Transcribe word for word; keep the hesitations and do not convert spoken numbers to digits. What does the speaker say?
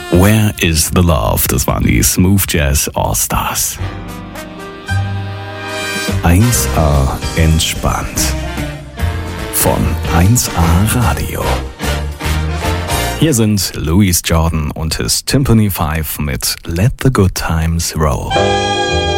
Where is the Love? Das waren die Smooth Jazz All-Stars. eins A entspannt. Von eins A Radio. Hier sind Louis Jordan und his Timpani Five mit Let the Good Times Roll.